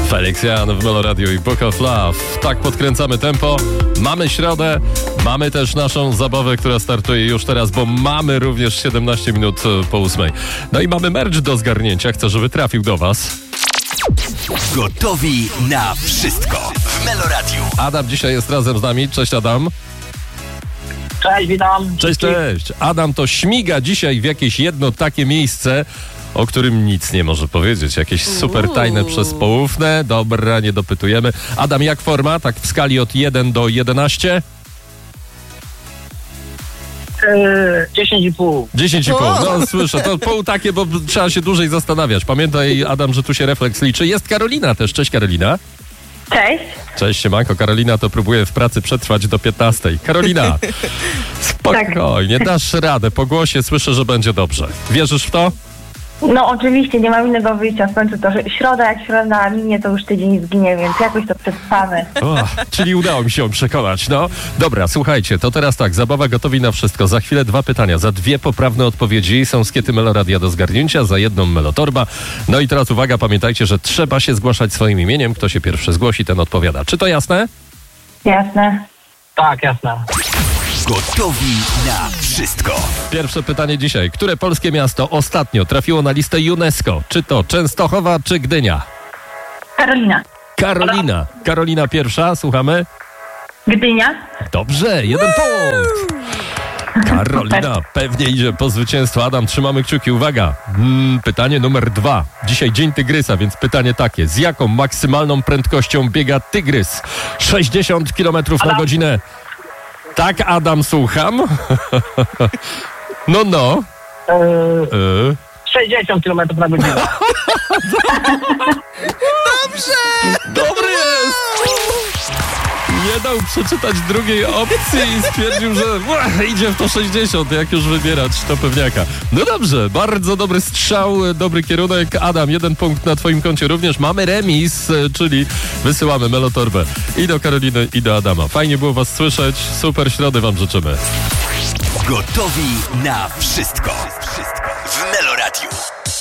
Felix Jan w Melo Radio i Book of Love. Tak podkręcamy tempo. Mamy środę, mamy też naszą zabawę, która startuje już teraz, bo mamy również 17 minut po 8. No i mamy merch do zgarnięcia. Chcę, żeby trafił do was. Gotowi na wszystko w Melo Radio. Adam dzisiaj jest razem z nami. Cześć Adam. Cześć, witam. Cześć. Adam to śmiga dzisiaj w jakieś jedno takie miejsce, o którym nic nie może powiedzieć. Jakieś super tajne przez poufne. Dobra, nie dopytujemy. Adam, jak forma? Tak w skali od 1 do 11? 10,5. 10,5. No słyszę, to pół takie, bo trzeba się dłużej zastanawiać. Pamiętaj, Adam, że tu się refleks liczy. Jest Karolina też. Cześć Karolina. Cześć. Cześć siemanko. Karolina to próbuje w pracy przetrwać do 15. Karolina, spokojnie, dasz radę. Po głosie słyszę, że będzie dobrze. Wierzysz w to? No oczywiście, nie mam innego wyjścia. W końcu to, że środa jak środa minie, to już tydzień zginie, więc jakoś to przetrwamy. Czyli udało mi się ją przekonać, no. Dobra, słuchajcie, to teraz tak, zabawa gotowi na wszystko. Za chwilę 2 pytania, za 2 poprawne odpowiedzi są skiety Melo Radia do zgarnięcia, za 1 Melotorba. No i teraz uwaga, pamiętajcie, że trzeba się zgłaszać swoim imieniem. Kto się pierwszy zgłosi, ten odpowiada. Czy to jasne? Jasne. Tak, jasne. Gotowi na wszystko. Pierwsze pytanie dzisiaj. Które polskie miasto ostatnio trafiło na listę UNESCO? Czy to Częstochowa, czy Gdynia? Karolina. Karolina pierwsza, słuchamy. Gdynia. Dobrze, 1 punkt. Karolina pewnie idzie po zwycięstwo. Adam, trzymamy kciuki. Uwaga, pytanie numer 2. Dzisiaj Dzień Tygrysa, więc pytanie takie. Z jaką maksymalną prędkością biega tygrys? 60 km na godzinę. Tak, Adam, słucham. No. 60 km na godzinę. Dobry jest! Nie dał przeczytać drugiej opcji i stwierdził, że idzie w to 60, jak już wybierać to pewniaka. No dobrze, bardzo dobry strzał, dobry kierunek. Adam, 1 punkt na twoim koncie również. Mamy remis, czyli wysyłamy Melotorbę i do Karoliny, i do Adama. Fajnie było was słyszeć, super środy wam życzymy. Gotowi na wszystko w Melo Radio.